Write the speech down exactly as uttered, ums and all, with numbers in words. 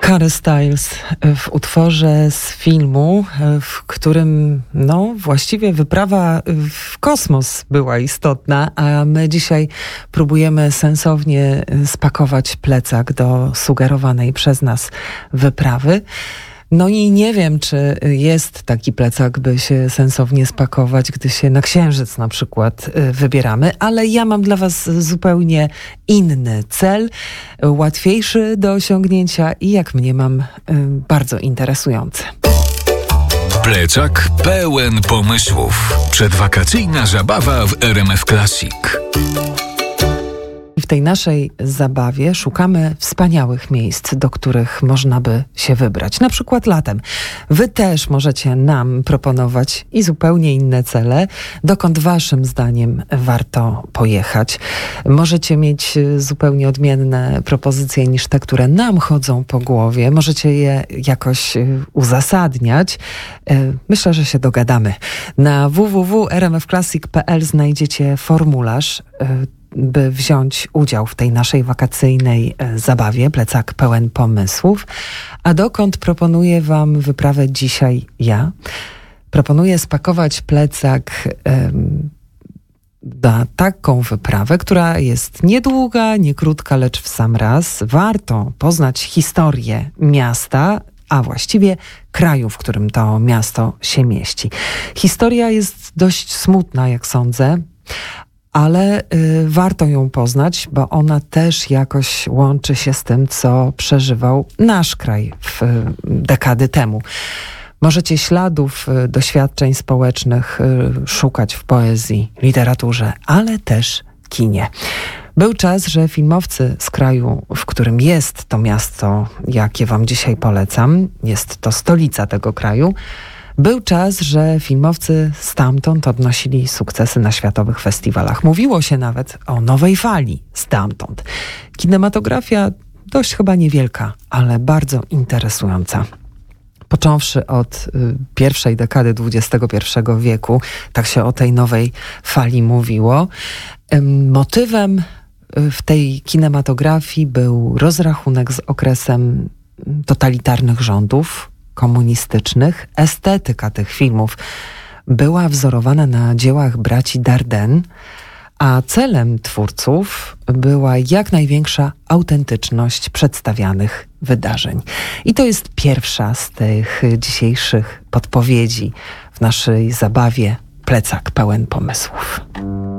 Harry Styles w utworze z filmu, w którym no właściwie wyprawa w kosmos była istotna, a my dzisiaj próbujemy sensownie spakować plecak do sugerowanej przez nas wyprawy. No i nie wiem, czy jest taki plecak, by się sensownie spakować, gdy się na Księżyc na przykład wybieramy, ale ja mam dla was zupełnie inny cel, łatwiejszy do osiągnięcia i jak mniemam, bardzo interesujący. Plecak pełen pomysłów. Przedwakacyjna zabawa w R M F Classic. W tej naszej zabawie szukamy wspaniałych miejsc, do których można by się wybrać, na przykład latem. Wy też możecie nam proponować i zupełnie inne cele, dokąd waszym zdaniem warto pojechać. Możecie mieć zupełnie odmienne propozycje niż te, które nam chodzą po głowie. Możecie je jakoś uzasadniać. Myślę, że się dogadamy. Na w w w kropka r m f classic kropka p l znajdziecie formularz, by wziąć udział w tej naszej wakacyjnej zabawie, plecak pełen pomysłów. A dokąd proponuję wam wyprawę dzisiaj ja? Proponuję spakować plecak um, na taką wyprawę, która jest niedługa, nie krótka, lecz w sam raz. Warto poznać historię miasta, a właściwie kraju, w którym to miasto się mieści. Historia jest dość smutna, jak sądzę, ale y, warto ją poznać, bo ona też jakoś łączy się z tym, co przeżywał nasz kraj w y, dekady temu. Możecie śladów y, doświadczeń społecznych y, szukać w poezji, literaturze, ale też kinie. Był czas, że filmowcy z kraju, w którym jest to miasto, jakie wam dzisiaj polecam, jest to stolica tego kraju, był czas, że filmowcy stamtąd odnosili sukcesy na światowych festiwalach. Mówiło się nawet o nowej fali stamtąd. Kinematografia dość chyba niewielka, ale bardzo interesująca. Począwszy od y, pierwszej dekady dwudziestego pierwszego wieku, tak się o tej nowej fali mówiło. Ym, motywem y, w tej kinematografii był rozrachunek z okresem totalitarnych rządów komunistycznych. Estetyka tych filmów była wzorowana na dziełach braci Dardenne, a celem twórców była jak największa autentyczność przedstawianych wydarzeń. I to jest pierwsza z tych dzisiejszych podpowiedzi w naszej zabawie Plecak pełen pomysłów.